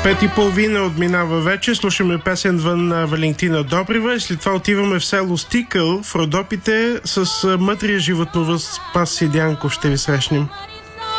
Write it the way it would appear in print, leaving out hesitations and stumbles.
5:30 отминава вече. Слушаме песен вън на Валентина Добрева и след това отиваме в село Стикъл в Родопите с мъдрия животновъд Спас Сидянков. Ще ви срещнем.